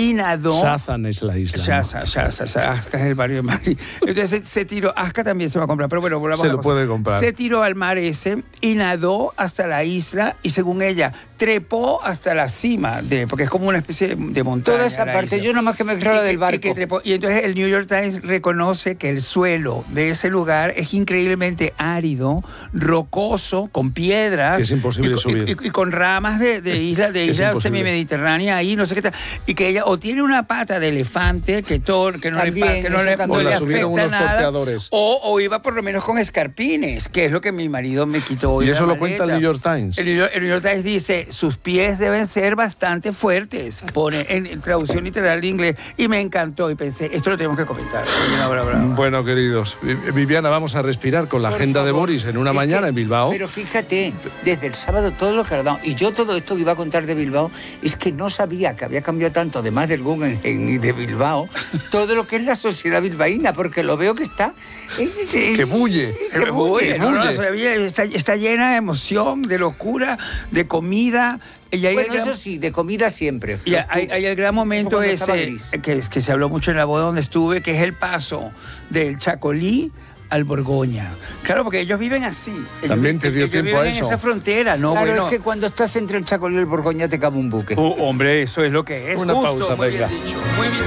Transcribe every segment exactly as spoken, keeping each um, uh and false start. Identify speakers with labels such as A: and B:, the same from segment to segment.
A: y nadó.
B: Shazan es la isla.
A: Shazan, Shazan, Azca es el barrio de Madrid. Entonces se, se tiró, Azca también se va a comprar, pero bueno, volvamos
B: Se
A: a la
B: lo
A: cosa.
B: puede comprar.
A: Se tiró al mar ese y nadó hasta la isla y según ella, trepó hasta la cima, de, porque es como una especie de montaña.
C: Toda esa parte,
A: isla.
C: yo nomás que me creo la del barco.
A: Y, que trepó, y entonces el New York Times reconoce que el suelo de ese lugar es increíblemente árido, rocoso, con piedras.
B: Que es imposible
A: y,
B: subir.
A: Y, y, y con ramas de, de isla, de isla semimediterránea ahí, no sé qué tal. Y que ella o tiene una pata de elefante que, todo, que no
C: también,
A: le, que no le, no le afecta
B: unos
A: nada.
B: porteadores.
A: O, o iba por lo menos con escarpines, que es lo que mi marido me quitó hoy.
B: Y eso
A: la
B: lo
A: maleta.
B: cuenta el New York Times.
A: El New York, el New York Times dice, sus pies deben ser bastante fuertes, pone en, en traducción literal de inglés, y me encantó y pensé, esto lo tenemos que comentar. Brava, brava.
B: Bueno, queridos, Viviana, vamos a respirar con la
C: Por
B: agenda
C: favor.
B: de Boris en una
C: Es
B: mañana
C: que,
B: en Bilbao.
C: Pero fíjate, desde el sábado todo lo que ha dado, y yo todo esto que iba a contar de Bilbao, es que no sabía que había cambiado tanto, además del Guggenheim y de Bilbao, todo lo que es la sociedad bilbaína, porque lo veo que está... Es, es,
B: que bulle.
A: Que bulle, no, no, está, está llena de emoción, de locura, de comida. Y hay
C: bueno,
A: el gran,
C: eso sí, de comida siempre.
A: Y hay, hay el gran momento ese que, que se habló mucho en la boda donde estuve, que es el paso del Chacolí al Borgoña. Claro, porque ellos viven así. Ellos,
B: También te dio
A: ellos
B: tiempo
A: viven
B: a eso.
A: en esa frontera, ¿no?
C: Claro,
A: bueno,
C: es que cuando estás entre el Chacolí y el Borgoña te cabe un buque.
A: Oh, hombre, eso es lo que es.
B: Una
A: justo,
B: pausa,
A: muy
B: venga.
A: bien dicho, muy bien.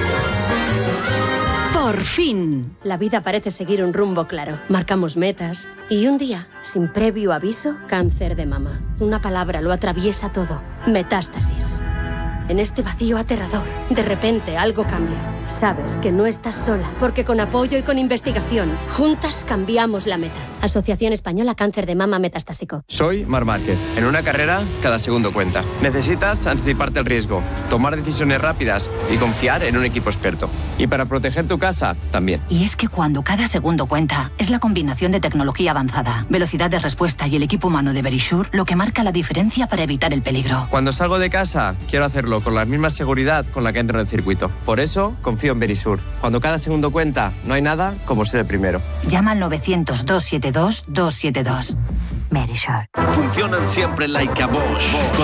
D: Por fin. La vida parece seguir un rumbo claro. Marcamos metas y un día, sin previo aviso, cáncer de mama. Una palabra lo atraviesa todo. Metástasis. En este vacío aterrador, de repente algo cambia. Sabes que no estás sola, porque con apoyo y con investigación, juntas cambiamos la meta. Asociación Española Cáncer de Mama Metastásico.
E: Soy Marc Márquez. En una carrera, cada segundo cuenta. Necesitas anticiparte el riesgo, tomar decisiones rápidas y confiar en un equipo experto. Y para proteger tu casa, también.
F: Y es que cuando cada segundo cuenta, es la combinación de tecnología avanzada, velocidad de respuesta y el equipo humano de Verisure lo que marca la diferencia para evitar el peligro.
E: Cuando salgo de casa, quiero hacerlo con la misma seguridad con la que entro en el circuito. Por eso, confío en Verisure. Cuando cada segundo cuenta, no hay nada como ser el primero.
F: Llama al novecientos, doscientos setenta y dos, doscientos setenta y dos. Verisure.
G: Funcionan siempre like a Bosch.